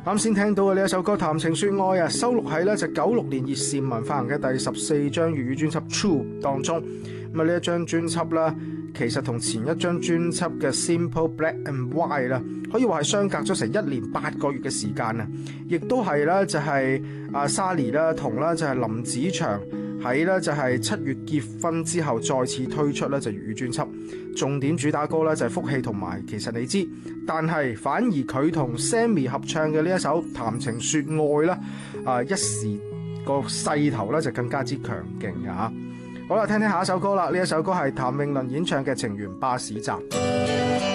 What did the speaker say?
啱先聽到嘅呢一首歌《談情說愛》啊，收錄喺咧就96年葉倩文發行嘅第14張粵語專輯《True》當中。咁啊呢一張專輯啦，其實同前一張專輯嘅《Simple Black and White》啦，可以話係相隔咗成1年8個月嘅時間啊！亦都係咧就係阿 Sally 啦同啦就係林子祥喺咧就係7月結婚之後再次推出咧就粵語專輯，重點主打歌咧就係福氣同埋其實你知，但係反而佢同 Sammy 合唱嘅呢一首《談情說愛》啦，一時個勢頭咧就更加之強勁嘅嚇。好啦，聽聽下一首歌啦，呢一首歌係譚詠麟演唱嘅《情緣巴士站》。